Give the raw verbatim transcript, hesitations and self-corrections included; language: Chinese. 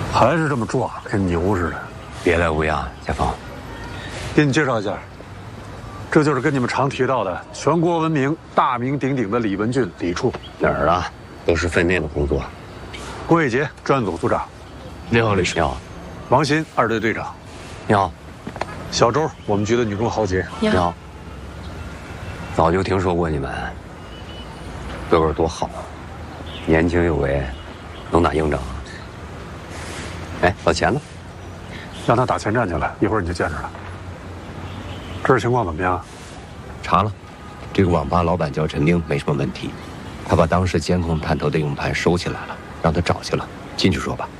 还是这么壮，跟牛似的。 别来无恙，家峰。 给你介绍一下，这就是跟你们常提到的全国闻名、大名鼎鼎的李文俊，李处。 哪儿啊？都是分内的工作。 郭伟杰，专案组组长。 你好，李处。你好。 王鑫，二队队长。 你好。 小周，我们局的女中豪杰。 你好。 早就听说过你们，个个多好，年轻有为，能打硬仗。哎，老钱呢？ 让他打前站去了，一会儿你就见着了。这儿情况怎么样？ 查了，这个网吧老板叫陈丁，没什么问题。他把当时监控探头的硬盘收起来了，让他找去了。进去说吧。